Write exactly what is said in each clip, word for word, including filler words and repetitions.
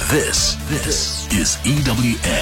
This, this is E W N.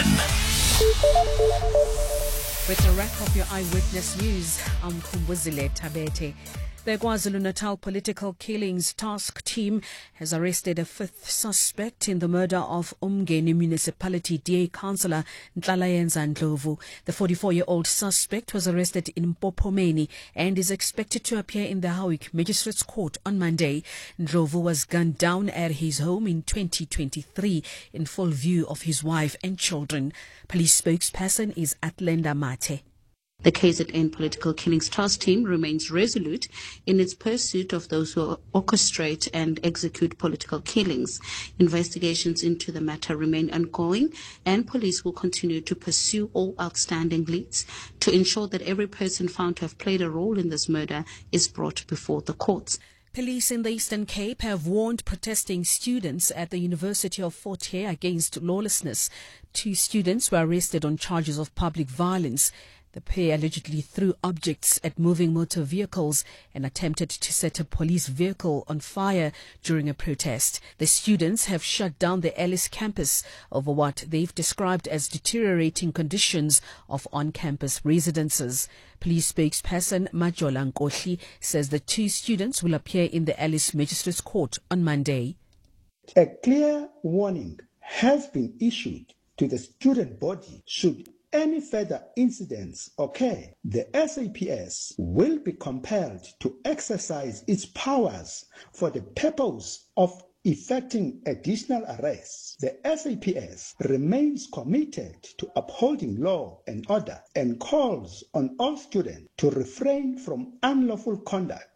With a wrap of your eyewitness news, I'm Kumbuzile Tabete. The KwaZulu-Natal Political Killings Task Team has arrested a fifth suspect in the murder of Umgeni Municipality D A Councillor Nhlalayenza Ndlovu. The forty-four-year-old suspect was arrested in Mpopomeni and is expected to appear in the Howick Magistrates Court on Monday. Ndlovu was gunned down at his home in twenty twenty-three in full view of his wife and children. Police spokesperson is Atlenda Mate. The K Z N Political Killings Task Team remains resolute in its pursuit of those who orchestrate and execute political killings. Investigations into the matter remain ongoing, and police will continue to pursue all outstanding leads to ensure that every person found to have played a role in this murder is brought before the courts. Police in the Eastern Cape have warned protesting students at the University of Fort Hare against lawlessness. Two students were arrested on charges of public violence. The pair allegedly threw objects at moving motor vehicles and attempted to set a police vehicle on fire during a protest. The students have shut down the Ellis campus over what they've described as deteriorating conditions of on-campus residences. Police spokesperson Majola Nkohli says the two students will appear in the Ellis Magistrates Court on Monday. A clear warning has been issued to the student body should any further incidents occur. The S A P S will be compelled to exercise its powers for the purpose of effecting additional arrests. The S A P S remains committed to upholding law and order and calls on all students to refrain from unlawful conduct.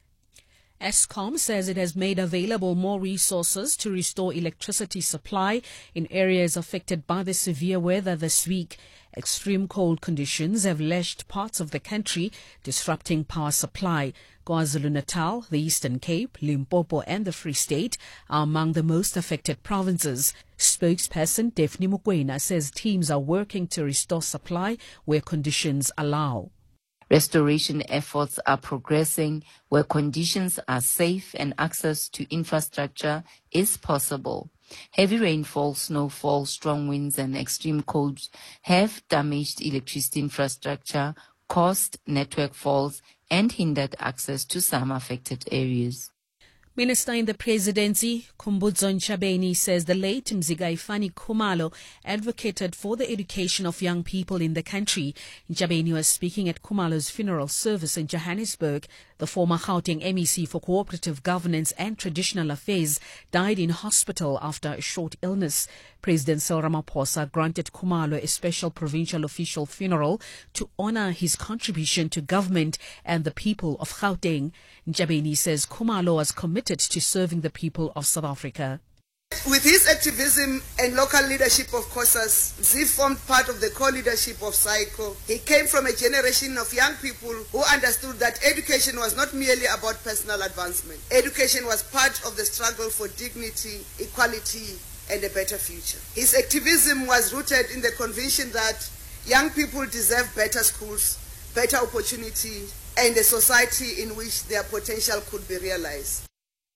Eskom says it has made available more resources to restore electricity supply in areas affected by the severe weather this week. Extreme cold conditions have lashed parts of the country, disrupting power supply. KwaZulu-Natal, the Eastern Cape, Limpopo and the Free State are among the most affected provinces. Spokesperson Daphne Mukwena says teams are working to restore supply where conditions allow. Restoration efforts are progressing where conditions are safe and access to infrastructure is possible. Heavy rainfall, snowfall, strong winds and extreme colds have damaged electricity infrastructure, caused network faults and hindered access to some affected areas. Minister in the Presidency, Khumbudzo Ntshabeni, says the late Mzikaifani Khumalo advocated for the education of young people in the country. Ntshabeni was speaking at Khumalo's funeral service in Johannesburg. The former Gauteng M E C for Cooperative Governance and Traditional Affairs died in hospital after a short illness. President Cyril Ramaphosa granted Khumalo a special provincial official funeral to honor his contribution to government and the people of Gauteng. Ntshabeni says Khumalo was committed to serving the people of South Africa. With his activism and local leadership of COSAS, Zee formed part of the co-leadership of SAICO. He came from a generation of young people who understood that education was not merely about personal advancement. Education was part of the struggle for dignity, equality, and a better future. His activism was rooted in the conviction that young people deserve better schools, better opportunity, and a society in which their potential could be realized.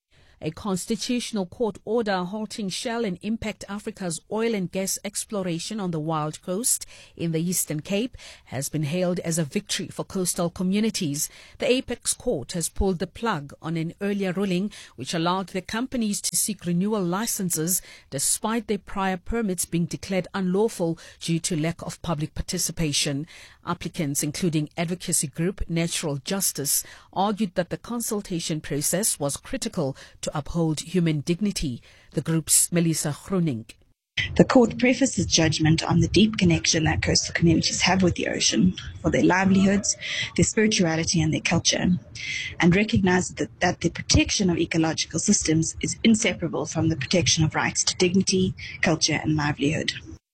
A constitutional court order halting Shell and Impact Africa's oil and gas exploration on the Wild Coast in the Eastern Cape has been hailed as a victory for coastal communities. The Apex Court has pulled the plug on an earlier ruling which allowed the companies to seek renewal licenses despite their prior permits being declared unlawful due to lack of public participation. Applicants, including advocacy group Natural Justice, argued that the consultation process was critical to uphold human dignity. The group's Melissa Groening. The court prefaced its judgment on the deep connection that coastal communities have with the ocean for their livelihoods, their spirituality and their culture, and recognized that, that the protection of ecological systems is inseparable from the protection of rights to dignity, culture and livelihood.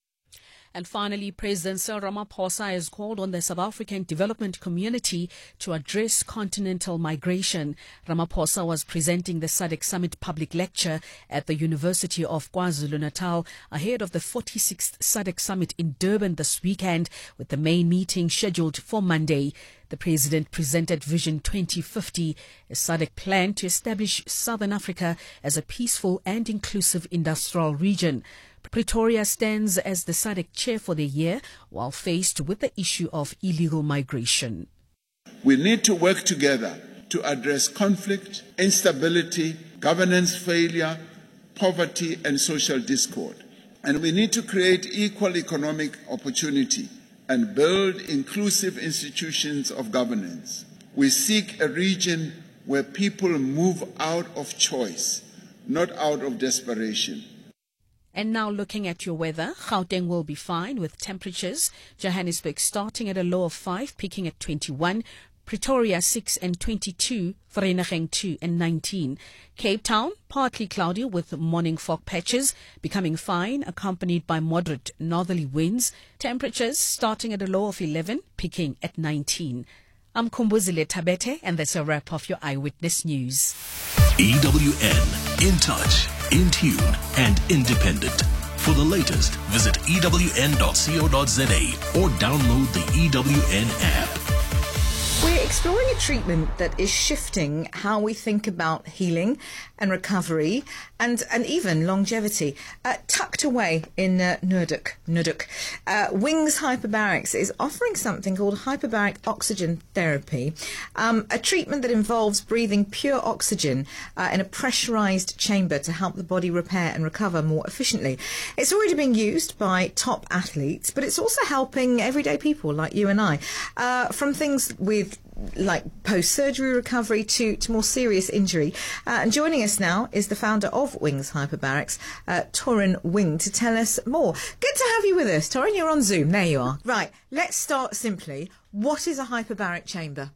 And finally, President Cyril Ramaphosa has called on the South African development community to address continental migration. Ramaphosa was presenting the S A D C Summit public lecture at the University of KwaZulu-Natal ahead of the forty-sixth S A D C Summit in Durban this weekend, with the main meeting scheduled for Monday. The president presented Vision twenty fifty, a S A D C plan to establish Southern Africa as a peaceful and inclusive industrial region. Pretoria stands as the S A D C chair for the year while faced with the issue of illegal migration. We need to work together to address conflict, instability, governance failure, poverty and social discord. And we need to create equal economic opportunity and build inclusive institutions of governance. We seek a region where people move out of choice, not out of desperation. And now looking at your weather, Gauteng will be fine with temperatures. Johannesburg starting at a low of five, peaking at twenty-one. Pretoria six and twenty-two, Vereeniging two and nineteen. Cape Town partly cloudy with morning fog patches, becoming fine, accompanied by moderate northerly winds. Temperatures starting at a low of eleven, peaking at nineteen. I'm Kumbuzile Tabete, and that's a wrap of your Eyewitness News. E W N, in touch, in tune, and independent. For the latest, visit E W N dot co dot za or download the E W N app. We're exploring a treatment that is shifting how we think about healing and recovery and, and even longevity. Uh, tucked away in uh, Nurduk, Nurduk, uh, Wings Hyperbarics is offering something called hyperbaric oxygen therapy, um, a treatment that involves breathing pure oxygen uh, in a pressurized chamber to help the body repair and recover more efficiently. It's already being used by top athletes, but it's also helping everyday people like you and I, uh, from things with like post-surgery recovery to, to more serious injury. Uh, and joining us now is the founder of Wings Hyperbarics, uh, Torin Wing, to tell us more. Good to have you with us, Torin. You're on Zoom. There you are. Right, let's start simply. What is a hyperbaric chamber?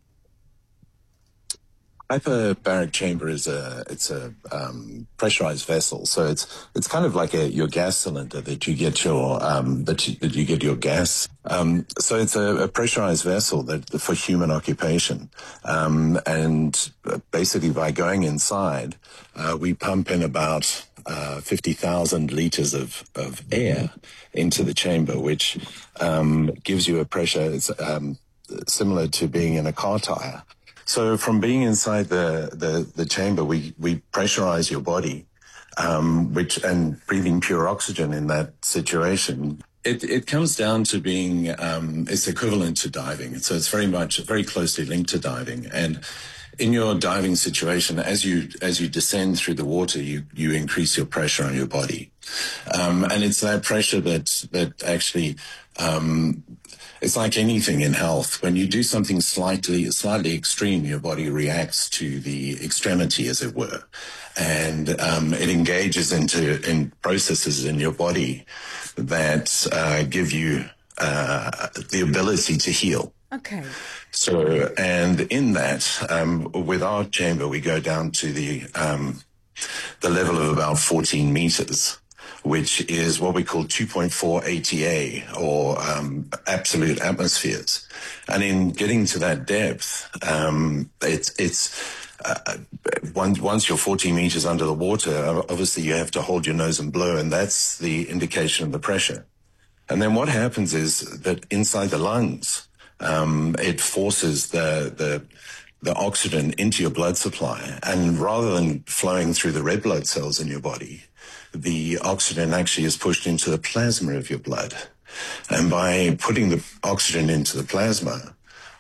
Hyperbaric chamber is a it's a um, pressurized vessel, so it's it's kind of like a your gas cylinder that you get your um, that you, that you get your gas. Um, so it's a, a pressurized vessel that for human occupation, um, and basically by going inside, uh, we pump in about uh, fifty thousand liters of of air into the chamber, which um, gives you a pressure. It's um, similar to being in a car tire. So from being inside the, the, the chamber, we, we pressurize your body, um, which and breathing pure oxygen in that situation. It, it comes down to being, um, it's equivalent to diving. So it's very much, very closely linked to diving. And in your diving situation, as you, as you descend through the water, you, you increase your pressure on your body. Um, and it's that pressure that, that actually, um, it's like anything in health. When you do something slightly, slightly extreme, your body reacts to the extremity, as it were, and um, it engages into in processes in your body that uh, give you uh, the ability to heal. Okay. So, and in that, um, with our chamber, we go down to the um, the level of about fourteen meters. Which is what we call two point four A T A, or um, absolute atmospheres. And in getting to that depth, um, it's, it's uh, once, once you're fourteen meters under the water, obviously you have to hold your nose and blow, and that's the indication of the pressure. And then what happens is that inside the lungs, um, it forces the, the, the oxygen into your blood supply, and rather than flowing through the red blood cells in your body, the oxygen actually is pushed into the plasma of your blood. And by putting the oxygen into the plasma,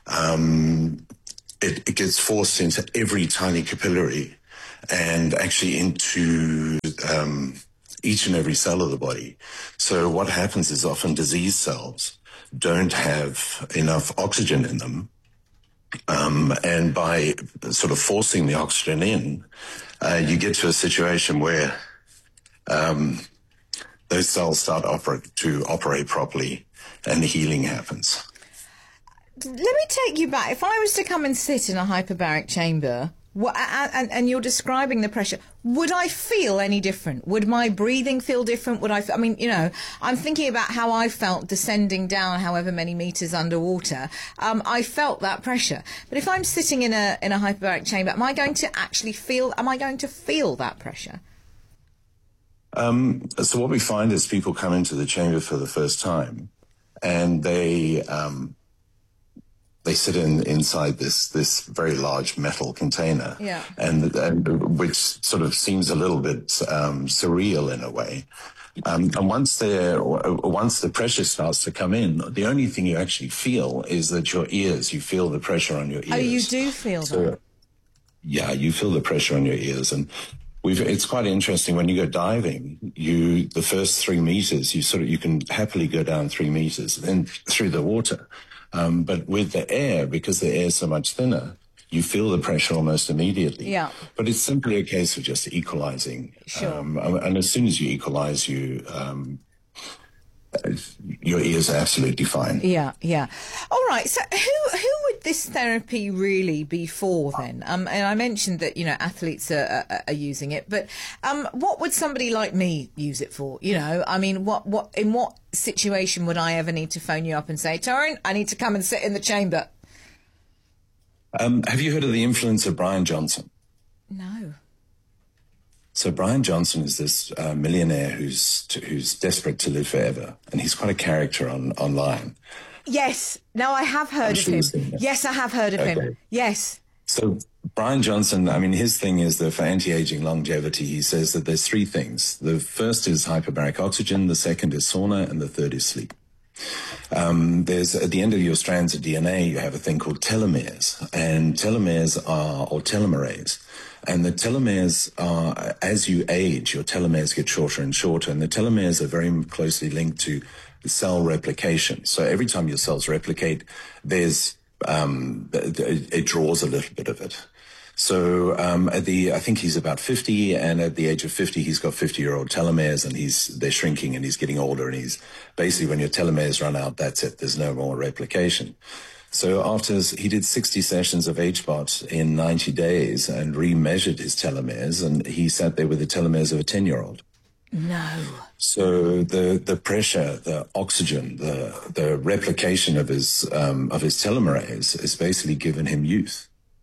um, it, it gets forced into every tiny capillary and actually into um, each and every cell of the body. So what happens is often disease cells don't have enough oxygen in them. Um, and by sort of forcing the oxygen in, uh, you get to a situation where Um, those cells start operate, to operate properly, and the healing happens. Let me take you back. If I was to come and sit in a hyperbaric chamber, what, and, and you're describing the pressure, would I feel any different? Would my breathing feel different? Would I? I mean, you know, I'm thinking about how I felt descending down, however many meters underwater. Um, I felt that pressure. But if I'm sitting in a in a hyperbaric chamber, am I going to actually feel? Am I going to feel that pressure? Um, so what we find is people come into the chamber for the first time, and they um, they sit in inside this this very large metal container, yeah. and, and which sort of seems a little bit um, surreal in a way. Um, and once they once the pressure starts to come in, the only thing you actually feel is that your ears. You feel the pressure on your ears. Oh, you do feel so, that? Yeah, you feel the pressure on your ears, and we've. It's quite interesting when you go diving. You the first three meters, you sort of you can happily go down three meters, then through the water. Um, but with the air, because the air is so much thinner, you feel the pressure almost immediately. Yeah. But it's simply a case of just equalizing. Sure. Um, and as soon as you equalize, you um, your ears are absolutely fine. Yeah, yeah. All right. So who who would this therapy really be for then? Um, and I mentioned that, you know, athletes are, are, are using it, but um, what would somebody like me use it for? You know, I mean, what, what in what situation would I ever need to phone you up and say, Torrin, I need to come and sit in the chamber? Um, have you heard of the influencer Brian Johnson? No. So Brian Johnson is this uh, millionaire who's who's desperate to live forever, and he's quite a character on online. Yes. No, I have heard I'm of sure him. Yes, I have heard of okay. him. Yes. So Brian Johnson, I mean, his thing is that for anti-aging longevity, he says that there's three things. The first is hyperbaric oxygen, the second is sauna, and the third is sleep. Um, there's at the end of your strands of D N A, you have a thing called telomeres, and telomeres are, or telomerase. And the telomeres are, as you age, your telomeres get shorter and shorter, and the telomeres are very closely linked to cell replication. So every time your cells replicate, there's, um, it draws a little bit of it. So um, at the, I think he's about fifty, and at the age of fifty, he's got fifty-year-old telomeres, and he's they're shrinking, and he's getting older, and he's basically, when your telomeres run out, that's it. There's no more replication. So after he did sixty sessions of H B O T in ninety days and remeasured his telomeres, and he sat there with the telomeres of a ten-year-old. No. So the the pressure, the oxygen, the the replication of his um, of his telomerase has basically given him youth.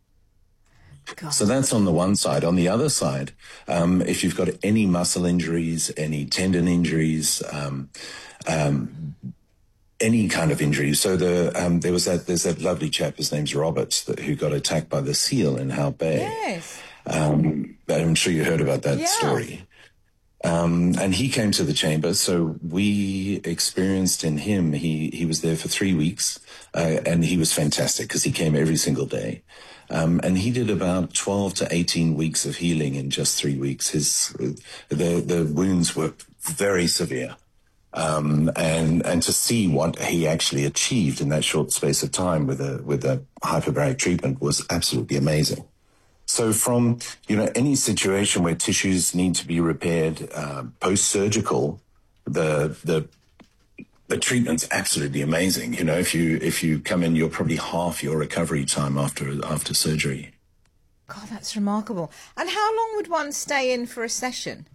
God. So that's on the one side. On the other side, um, if you've got any muscle injuries, any tendon injuries, um, um, any kind of injury. So the um, there was that there's that lovely chap. His name's Robert, that, who got attacked by the seal in Howe Bay. Yes. Um, I'm sure you heard about that yeah. story. Um, and he came to the chamber, so we experienced in him. He he was there for three weeks, uh, and he was fantastic because he came every single day. Um, and he did about twelve to eighteen weeks of healing in just three weeks. His, the, the wounds were very severe. Um, and, and to see what he actually achieved in that short space of time with a, with a hyperbaric treatment was absolutely amazing. So from, you know, any situation where tissues need to be repaired, uh, post-surgical, the, the, The treatment's absolutely amazing. You know, if you if you come in, you're probably half your recovery time after after surgery. God, that's remarkable. And how long would one stay in for a session?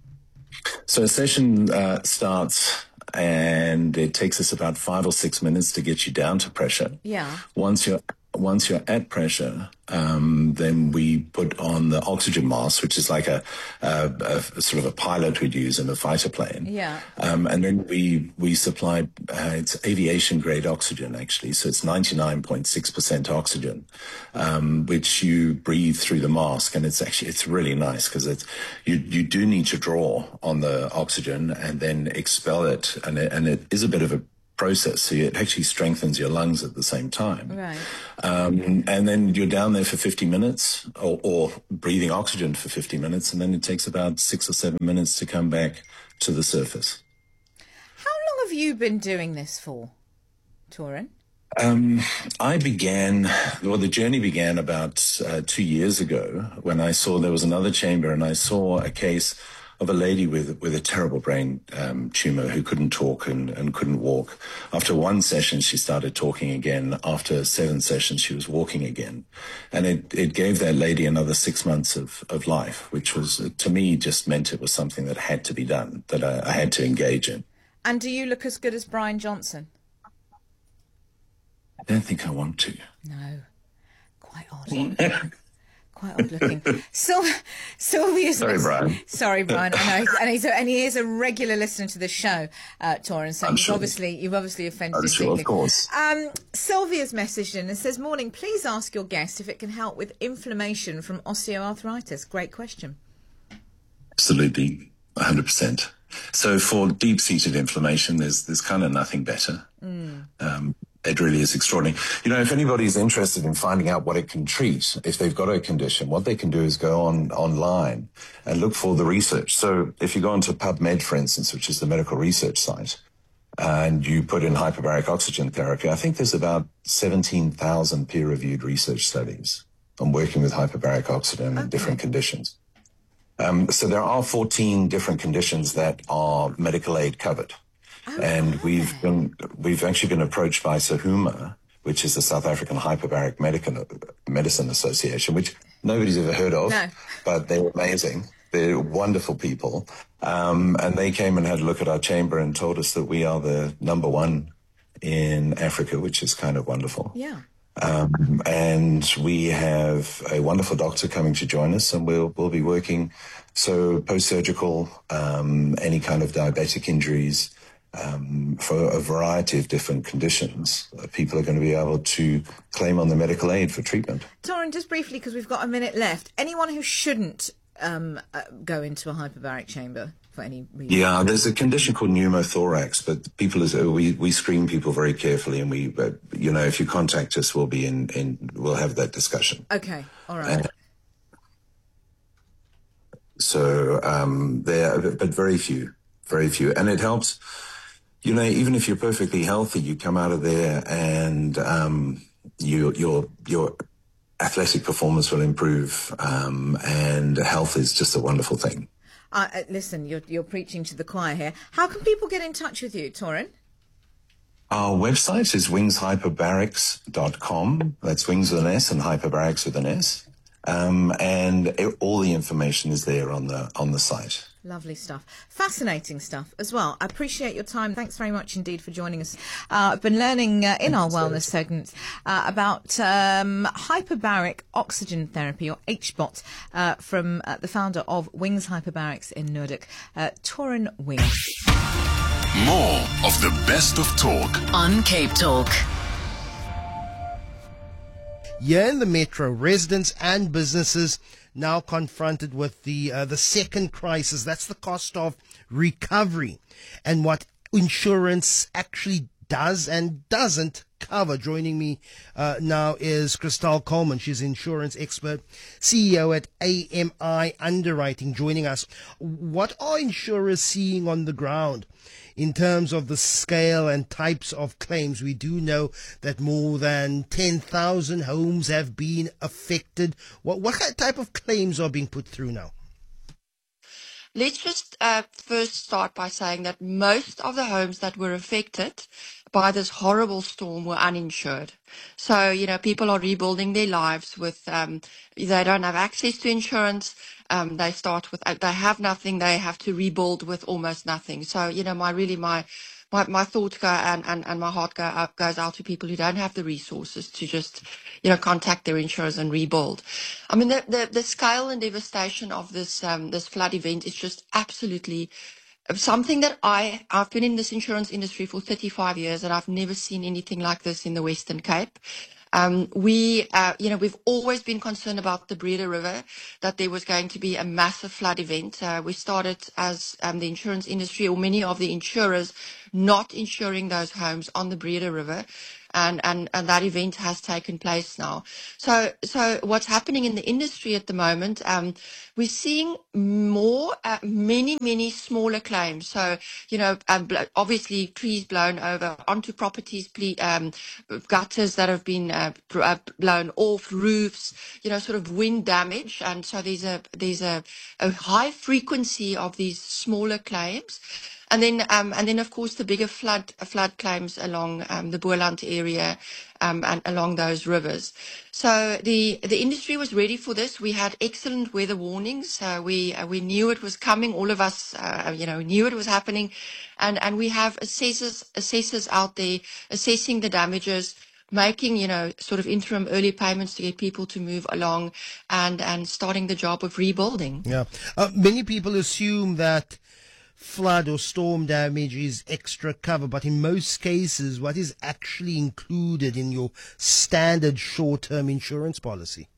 So a session uh, starts, and it takes us about five or six minutes to get you down to pressure. Yeah. Once you're once you're at pressure, um, then we put on the oxygen mask, which is like a, a, a sort of a pilot we'd use in a fighter plane. Yeah. Um, and then we we supply uh, it's aviation grade oxygen actually, so it's ninety-nine point six percent oxygen, um, which you breathe through the mask, and it's actually it's really nice because it's you you do need to draw on the oxygen and then expel it, and it, and it is a bit of a process, so it actually strengthens your lungs at the same time. Right. Um, and then you're down there for fifty minutes, or, or breathing oxygen for fifty minutes, and then it takes about six or seven minutes to come back to the surface. How long have you been doing this for, Torrin? Um, I began, well, the journey began about uh, two years ago when I saw there was another chamber, and I saw a case of a lady with with a terrible brain um, tumor who couldn't talk and, and couldn't walk. After one session, she started talking again. After seven sessions, she was walking again. And it, it gave that lady another six months of, of life, which was, to me, just meant it was something that had to be done, that I, I had to engage in. And do you look as good as Brian Johnson? I don't think I want to. No. Quite odd. quite odd looking. So, Sylvia's Sorry, Brian. Sorry, Brian. I know, and he's a, and he is a regular listener to the show, uh, Torin. So I'm you've sure. obviously you've obviously offended I'm him sure, of deeply. course. Um, Sylvia's messaged in and says, "Morning. Please ask your guest if it can help with inflammation from osteoarthritis." Great question. Absolutely, one hundred percent. So for deep-seated inflammation, there's there's kind of nothing better. Mm. Um, it really is extraordinary. You know, if anybody's interested in finding out what it can treat, if they've got a condition, what they can do is go on online and look for the research. So if you go onto PubMed, for instance, which is the medical research site, and you put in hyperbaric oxygen therapy, I think there's about seventeen thousand peer-reviewed research studies on working with hyperbaric oxygen Okay. in different conditions. Um, so there are fourteen different conditions that are medical aid covered. Oh, And okay. we've been, we've actually been approached by SAHUMA, which is the South African Hyperbaric Medical, Medicine Association, which nobody's ever heard of, No. but they're amazing. They're wonderful people. Um, and they came and had a look at our chamber and told us that we are the number one in Africa, which is kind of wonderful. Yeah. Um, and we have a wonderful doctor coming to join us, and we'll we'll be working so post-surgical, um, any kind of diabetic injuries, um, for a variety of different conditions. Uh, people are going to be able to claim on the medical aid for treatment. Torin, just briefly, because we've got a minute left. Anyone who shouldn't um, uh, go into a hyperbaric chamber for any reason? Yeah, there's a condition called pneumothorax, but people is uh, we we screen people very carefully, and we uh, you know if you contact us, we'll be in in we'll have that discussion. Okay, all right. Uh, So um, there, but very few, very few, and it helps. You know, even if you're perfectly healthy, you come out of there, and um, you, your your athletic performance will improve, um, and health is just a wonderful thing. Uh, uh, listen, you're you're preaching to the choir here. How can people get in touch with you, Torin? Our website is wings hyperbarics dot com. That's wings with an S and hyperbarics with an S. Um, and it, all the information is there on the on the site. Lovely stuff. Fascinating stuff as well. I appreciate your time. Thanks very much indeed for joining us. Uh, I've been learning uh, in our wellness segments uh, about um, hyperbaric oxygen therapy, or H B O T, uh, from uh, the founder of Wings Hyperbarics in Noordhoek, uh, Torin Wings. More of the best of talk on Cape Talk. Here in the metro, residents and businesses now confronted with the uh, the second crisis. That's the cost of recovery and what insurance actually does and doesn't cover. Joining me uh, now is Christelle Coleman. She's an insurance expert, C E O at A M I Underwriting, joining us. What are insurers seeing on the ground in terms of the scale and types of claims? We do know that more than ten thousand homes have been affected. What, what type of claims are being put through now? Let's just uh, first start by saying that most of the homes that were affected by this horrible storm were uninsured. So, you know, people are rebuilding their lives with, um, they don't have access to insurance. Um, they start with, they have nothing. They have to rebuild with almost nothing. So, you know, my really, my, my, my thoughts go and, and, and my heart go up, goes out to people who don't have the resources to just, you know, contact their insurers and rebuild. I mean, the, the, the scale and devastation of this, um, this flood event is just absolutely something that I, I've been in this insurance industry for thirty-five years, and I've never seen anything like this in the Western Cape. Um, we, uh, you know, we've always been concerned about the Breede River, that there was going to be a massive flood event. Uh, we started as um, the insurance industry, or many of the insurers, not insuring those homes on the Breede River. And, and, and that event has taken place now. So, so what's happening in the industry at the moment, um, we're seeing more, uh, many, many smaller claims. So, you know, um, obviously trees blown over onto properties, um, gutters that have been uh, blown off, roofs, you know, sort of wind damage. And so there's a, there's a, a high frequency of these smaller claims. And then, um, and then, of course, the bigger flood flood claims along um, the Boland area um, and along those rivers. So the the industry was ready for this. We had excellent weather warnings. Uh, we uh, we knew it was coming. All of us, uh, you know, knew it was happening, and and we have assessors assessors out there assessing the damages making, you know, sort of interim early payments to get people to move along and, and starting the job of rebuilding. Yeah. Uh, many people assume that flood or storm damage is extra cover, but in most cases, what is actually included in your standard short-term insurance policy?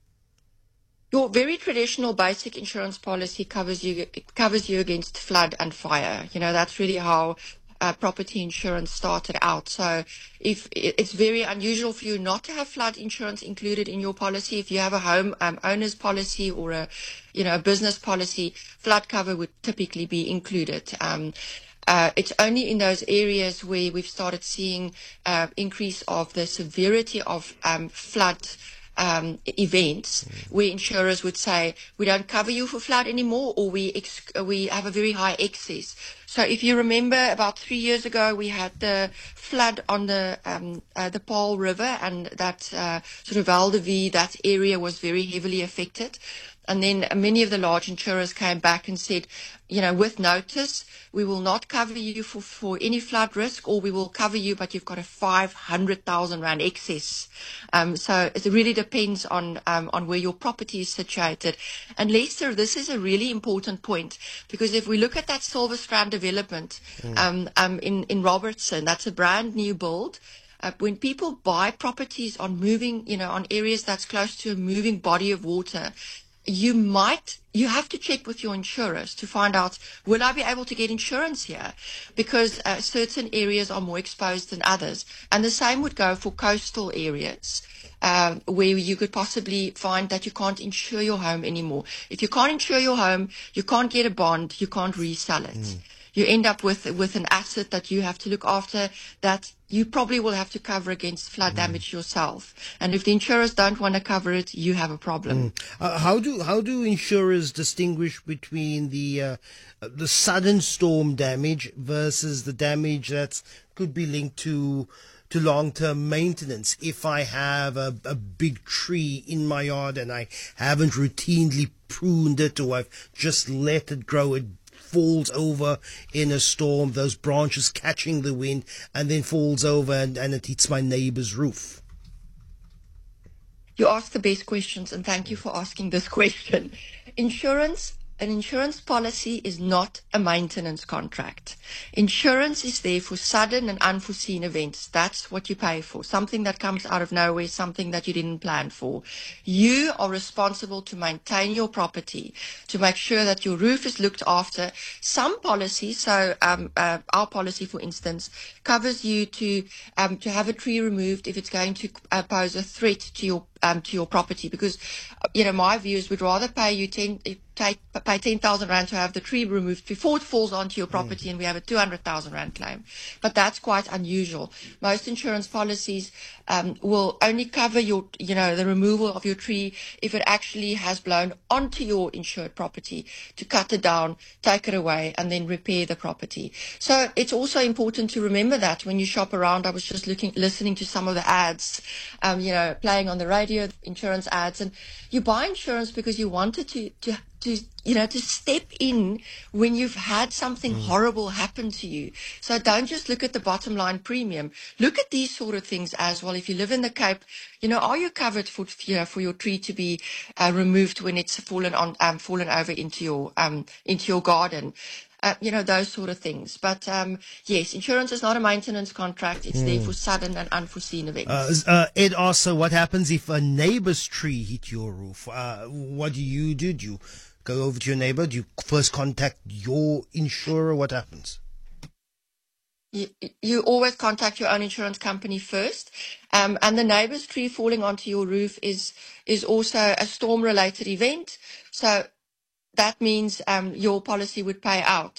Your very traditional basic insurance policy covers you covers you against flood and fire. You know, that's really how uh, property insurance started out. So if it's very unusual for you not to have flood insurance included in your policy, if you have a home um, owner's policy or a, you know, a business policy, flood cover would typically be included. Um, Uh, it's only in those areas where we've started seeing uh, increase of the severity of um, flood um, events, where insurers would say, we don't cover you for flood anymore, or we ex- we have a very high excess. So if you remember, about three years ago, we had the flood on the um, uh, the Paarl River, and that uh, sort of Val de Vie, that area was very heavily affected. And then many of the large insurers came back and said, you know, with notice, we will not cover you for, for any flood risk, or we will cover you, but you've got a five hundred thousand rand excess. Um, so it really depends on um, on where your property is situated. And Lester, this is a really important point, because if we look at that Silver Strand development mm. um, um, in, in Robertson, that's a brand new build. Uh, when people buy properties on moving, you know, on areas that's close to a moving body of water, you might, you have to check with your insurers to find out, will I be able to get insurance here? Because uh, certain areas are more exposed than others. And the same would go for coastal areas, um, where you could possibly find that you can't insure your home anymore. If you can't insure your home, you can't get a bond, you can't resell it. Mm. You end up with with an asset that you have to look after, that you probably will have to cover against flood mm. damage yourself. And if the insurers don't want to cover it, you have a problem. Mm. Uh, how do how do insurers distinguish between the uh, the sudden storm damage versus the damage that could be linked to to long-term maintenance? If I have a, a big tree in my yard and I haven't routinely pruned it, or I've just let it grow, it falls over in a storm, those branches catching the wind, and then falls over and, and it hits my neighbor's roof. You ask the best questions, and thank you for asking this question. Insurance, an insurance policy is not a maintenance contract. Insurance is there for sudden and unforeseen events. That's what you pay for. Something that comes out of nowhere, something that you didn't plan for. You are responsible to maintain your property, to make sure that your roof is looked after. Some policies, so um, uh, our policy, for instance, covers you to um, to have a tree removed if it's going to uh, pose a threat to your um, to your property. Because, you know, my view is we'd rather pay you ten. Take, pay ten thousand rand to have the tree removed before it falls onto your property mm. and we have a two hundred thousand rand claim. But that's quite unusual. Most insurance policies um, will only cover your, you know, the removal of your tree if it actually has blown onto your insured property, to cut it down, take it away, and then repair the property. So it's also important to remember that when you shop around. I was just looking, listening to some of the ads, um, you know, playing on the radio, insurance ads, and you buy insurance because you wanted to, to to, you know, to step in when you've had something mm. horrible happen to you. So don't just look at the bottom line premium. Look at these sort of things as well. If you live in the Cape, you know, are you covered for, you know, for your tree to be uh, removed when it's fallen on, um, fallen over into your, um, into your garden? Uh, you know, those sort of things. But, um, yes, insurance is not a maintenance contract. It's mm. there for sudden and unforeseen events. Uh, uh, Ed, also, what happens if a neighbor's tree hit your roof? Uh, what do you do? Do you go over to your neighbor? Do you first contact your insurer? What happens? You, you always contact your own insurance company first. Um, and the neighbor's tree falling onto your roof is, is also a storm-related event. So that means um, your policy would pay out